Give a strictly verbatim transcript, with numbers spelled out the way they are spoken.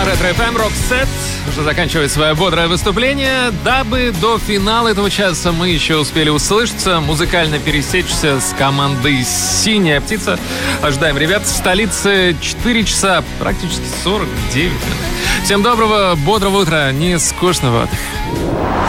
Ретро эф эм Rockset уже заканчивает свое бодрое выступление. Дабы до финала этого часа мы еще успели услышаться, музыкально пересечься с командой «Синяя птица». Ожидаем ребят в столице четыре часа, практически сорок девять минут. Всем доброго, бодрого утра, не скучного отдыха.